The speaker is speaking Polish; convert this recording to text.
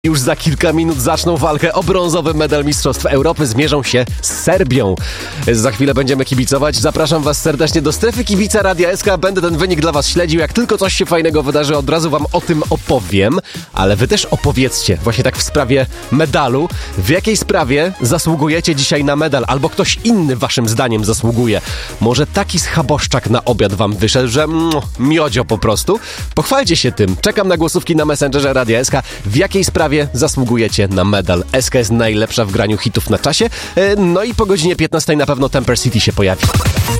Już za kilka minut zaczną walkę o brązowy medal Mistrzostw Europy. Zmierzą się z Serbią. Za chwilę będziemy kibicować. Zapraszam Was serdecznie do strefy kibica Radia SK. Będę ten wynik dla Was śledził. Jak tylko coś się fajnego wydarzy, od razu Wam o tym opowiem. Ale Wy też opowiedzcie, właśnie tak w sprawie medalu. W jakiej sprawie zasługujecie dzisiaj na medal? Albo ktoś inny Waszym zdaniem zasługuje? Może taki schaboszczak na obiad Wam wyszedł, że miodzio po prostu? Pochwalcie się tym. Czekam na głosówki na Messengerze Radia SK. W jakiej sprawie zasługujecie na medal? SK jest najlepsza w graniu hitów na czasie. No i po godzinie 15 na pewno Temper City się pojawi.